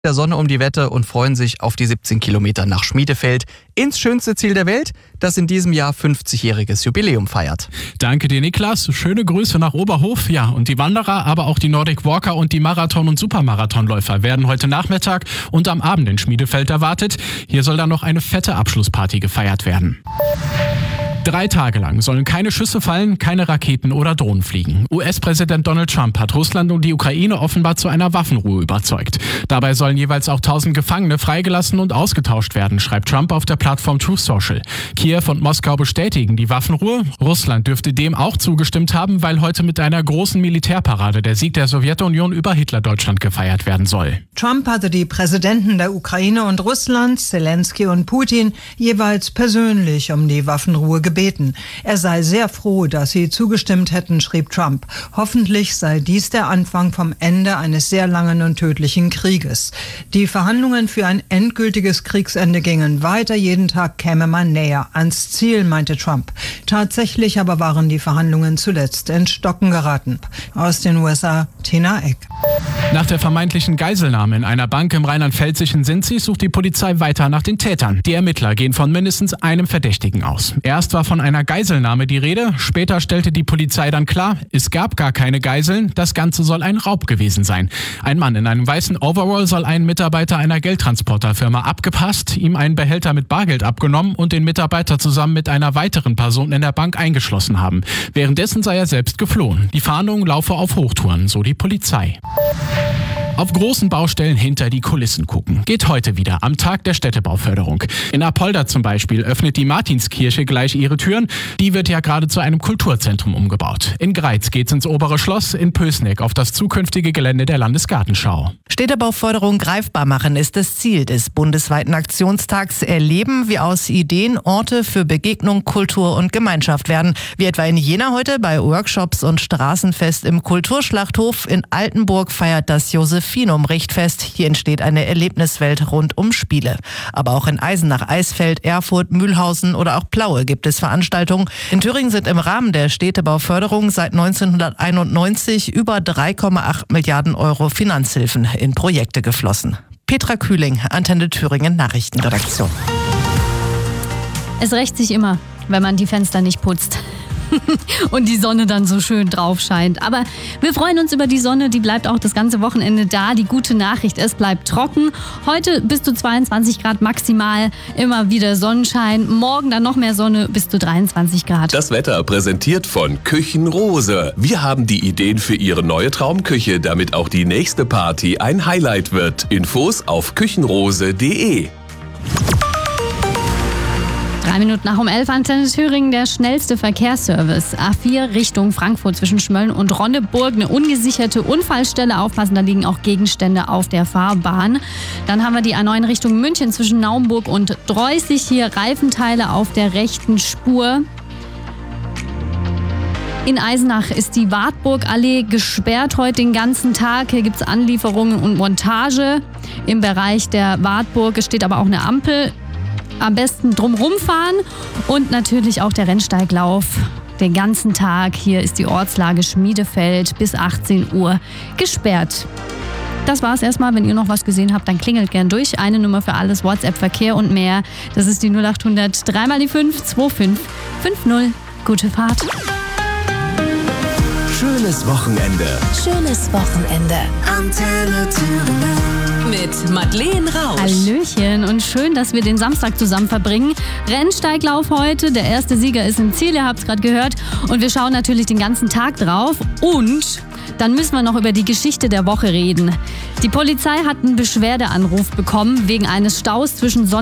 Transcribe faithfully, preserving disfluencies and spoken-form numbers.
der Sonne um die Wette und freuen sich auf die siebzehn Kilometer nach Schmiedefeld ins schönste Ziel der Welt, das in diesem Jahr fünfzigjähriges Jubiläum feiert. Danke dir, Niklas. Schöne Grüße nach Oberhof. Ja, und die Wanderer, aber auch die Nordic Walker und die Marathon- und Supermarathonläufer werden heute Nachmittag und am Abend in Schmiedefeld erwartet. Hier soll dann noch eine fette Abschlussparty gefeiert werden. Drei Tage lang sollen keine Schüsse fallen, keine Raketen oder Drohnen fliegen. U S-Präsident Donald Trump hat Russland und die Ukraine offenbar zu einer Waffenruhe überzeugt. Dabei sollen jeweils auch tausend Gefangene freigelassen und ausgetauscht werden, schreibt Trump auf der Plattform Truth Social. Kiew und Moskau bestätigen die Waffenruhe. Russland dürfte dem auch zugestimmt haben, weil heute mit einer großen Militärparade der Sieg der Sowjetunion über Hitler-Deutschland gefeiert werden soll. Trump hatte die Präsidenten der Ukraine und Russlands, Zelensky und Putin, jeweils persönlich um die Waffenruhe gebeten. Gebeten. Er sei sehr froh, dass sie zugestimmt hätten, schrieb Trump. Hoffentlich sei dies der Anfang vom Ende eines sehr langen und tödlichen Krieges. Die Verhandlungen für ein endgültiges Kriegsende gingen weiter. Jeden Tag käme man näher ans Ziel, meinte Trump. Tatsächlich aber waren die Verhandlungen zuletzt ins Stocken geraten. Aus den U S A, Tina Eck. Nach der vermeintlichen Geiselnahme in einer Bank im rheinland-pfälzischen Sinzig sucht die Polizei weiter nach den Tätern. Die Ermittler gehen von mindestens einem Verdächtigen aus. Erst war von einer Geiselnahme die Rede, später stellte die Polizei dann klar, es gab gar keine Geiseln, das Ganze soll ein Raub gewesen sein. Ein Mann in einem weißen Overall soll einen Mitarbeiter einer Geldtransporterfirma abgepasst, ihm einen Behälter mit Bargeld abgenommen und den Mitarbeiter zusammen mit einer weiteren Person in der Bank eingeschlossen haben. Währenddessen sei er selbst geflohen. Die Fahndung laufe auf Hochtouren, so die Polizei. Auf großen Baustellen hinter die Kulissen gucken. Geht heute wieder am Tag der Städtebauförderung. In Apolda zum Beispiel öffnet die Martinskirche gleich ihre Türen. Die wird ja gerade zu einem Kulturzentrum umgebaut. In Greiz geht's ins obere Schloss, in Pößneck auf das zukünftige Gelände der Landesgartenschau. Städtebauförderung greifbar machen ist das Ziel des bundesweiten Aktionstags Erleben, wie aus Ideen Orte für Begegnung, Kultur und Gemeinschaft werden. Wie etwa in Jena heute bei Workshops und Straßenfest im Kulturschlachthof. In Altenburg feiert das Josephinum-Richtfest. Hier entsteht eine Erlebniswelt rund um Spiele. Aber auch in Eisenach, Eisfeld, Erfurt, Mühlhausen oder auch Plaue gibt es Veranstaltungen. In Thüringen sind im Rahmen der Städtebauförderung seit neunzehnhunderteinundneunzig über drei Komma acht Milliarden Euro Finanzhilfen in Projekte geflossen. Petra Kühling, Antenne Thüringen Nachrichtenredaktion. Es rächt sich immer, wenn man die Fenster nicht putzt. Und die Sonne dann so schön drauf scheint. Aber wir freuen uns über die Sonne, die bleibt auch das ganze Wochenende da. Die gute Nachricht, es bleibt trocken. Heute bis zu zweiundzwanzig Grad maximal, immer wieder Sonnenschein. Morgen dann noch mehr Sonne, bis zu dreiundzwanzig Grad. Das Wetter präsentiert von Küchenrose. Wir haben die Ideen für Ihre neue Traumküche, damit auch die nächste Party ein Highlight wird. Infos auf küchenrose punkt de. Drei Minuten nach um elf, Antenne Thüringen, der schnellste Verkehrsservice. A vier Richtung Frankfurt zwischen Schmölln und Ronneburg. Eine ungesicherte Unfallstelle. Aufpassen, da liegen auch Gegenstände auf der Fahrbahn. Dann haben wir die A neun Richtung München zwischen Naumburg und Dreußig. Hier Reifenteile auf der rechten Spur. In Eisenach ist die Wartburgallee gesperrt heute den ganzen Tag. Hier gibt es Anlieferungen und Montage. Im Bereich der Wartburg steht aber auch eine Ampel. Am besten drumrum fahren und natürlich auch der Rennsteiglauf den ganzen Tag. Hier ist die Ortslage Schmiedefeld bis achtzehn Uhr gesperrt. Das war's erstmal. Wenn ihr noch was gesehen habt, dann klingelt gern durch. Eine Nummer für alles, WhatsApp, Verkehr und mehr. Das ist die null acht hundert drei mal die fünf zwei fünf fünf null. Gute Fahrt. Schönes Wochenende. Schönes Wochenende. Antenne Thüringen. Mit Madeleine Rausch. Hallöchen und schön, dass wir den Samstag zusammen verbringen. Rennsteiglauf heute, der erste Sieger ist im Ziel, ihr habt es gerade gehört. Und wir schauen natürlich den ganzen Tag drauf. Und dann müssen wir noch über die Geschichte der Woche reden. Die Polizei hat einen Beschwerdeanruf bekommen wegen eines Staus zwischen Sonn